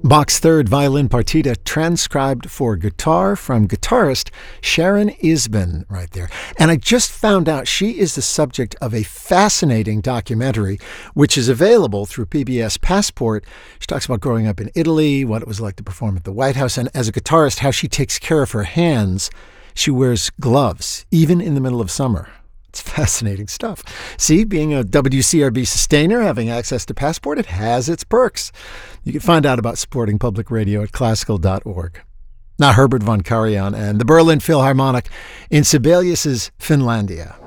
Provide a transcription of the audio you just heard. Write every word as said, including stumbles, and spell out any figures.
Bach's Third Violin Partita transcribed for guitar from guitarist Sharon Isbin right there. And I just found out she is the subject of a fascinating documentary, which is available through P B S Passport. She talks about growing up in Italy, what it was like to perform at the White House, and as a guitarist, how she takes care of her hands. She wears gloves, even in the middle of summer. It's fascinating stuff. See, being a W C R B sustainer, having access to Passport, it has its perks. You can find out about supporting public radio at classical dot org. Now Herbert von Karajan and the Berlin Philharmonic in Sibelius's Finlandia.